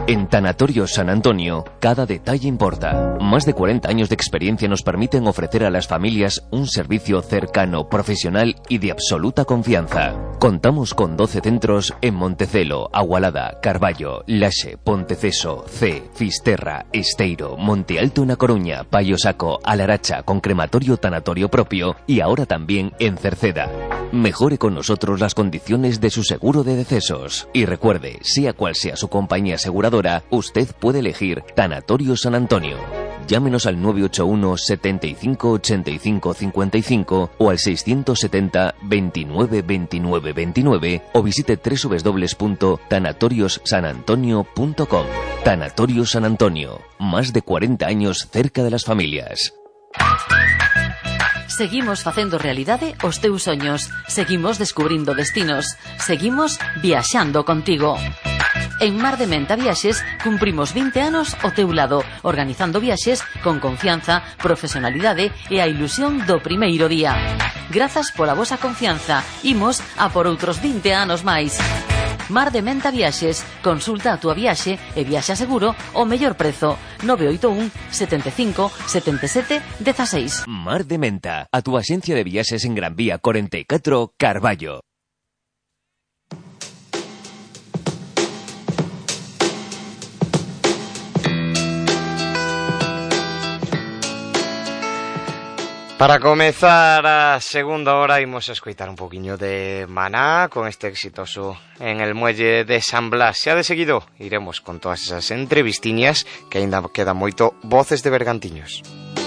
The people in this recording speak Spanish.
En Tanatorios San Antonio, cada detalle importa. Más de 40 años de experiencia nos permiten ofrecer a las familias un servicio cercano, profesional y de absoluta confianza. Contamos con 12 centros en Montecelo, Agualada, Carballo, Laxe, Ponteceso, C, Fisterra, Esteiro, Monte Alto na Coruña, Paio Saco, Alaracha, con crematorio tanatorio propio y ahora también en Cerceda. Mejore con nosotros las condiciones de su seguro de decesos. Y recuerde, sea cual sea su compañía aseguradora, usted puede elegir Tanatorios San Antonio. Llámenos al 981 75 85 55 o al 670 29 29 29 o visite www.tanatoriossanantonio.com. Tanatorios San Antonio, más de 40 años cerca de las familias. Seguimos facendo realidade os teus soños. Seguimos descubrindo destinos. Seguimos viaxando contigo. En Mar de Menta Viaxes cumprimos 20 anos ao teu lado, organizando viaxes con confianza, profesionalidade e a ilusión do primeiro día. Grazas pola vosa confianza. Imos a por outros 20 anos máis. Mar de Menta Viaxes. Consulta a túa viaxe e viaxa seguro o mellor prezo. 981 75 77 16. Mar de Menta, a túa axencia de viaxes en Gran Vía 44, Carballo. Para comezar a segunda hora imos a escoitar un poquinho de Maná con este exitoso en el muelle de San Blas. Xa de seguido iremos con todas esas entrevistiñas que aínda queda moito Voces de Bergantiños.